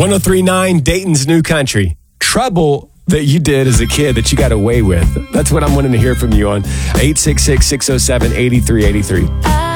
1039 Dayton's New Country. Trouble that you did as a kid that you got away with. That's what I'm wanting to hear from you on 866-607-8383.